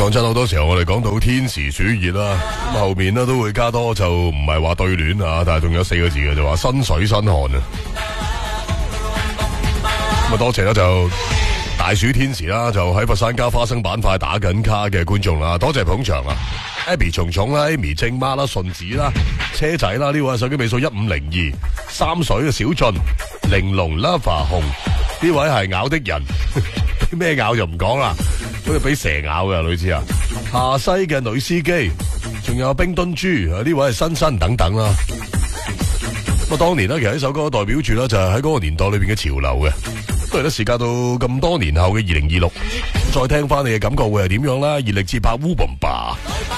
講真，好多時候我哋講到天時暑熱啦，咁後面咧都會加多就唔係話對聯啊，但係仲有4個字嘅，就話身水身汗啊。咁啊，多謝啦就大暑天時啦，就喺佛山加花生板塊打緊卡嘅觀眾啦，多謝捧場啊 ！Abby 蟲蟲啦 ，Amy 正媽啦，順子啦，車仔啦，呢位手機尾數1502，三水嘅小俊，玲瓏 Lava 紅，呢位係咬的人，咩咬就唔講啦，好似俾蛇咬嘅類似啊。下西嘅女司機，仲有冰墩豬，呢位係新新等等啦。咁啊，當年咧，其實呢首歌代表住咧就係喺嗰個年代裏邊嘅潮流嘅。都係得時間到咁多年後嘅2026，再聽翻你嘅感覺會係點樣啦？熱力節拍烏bomba。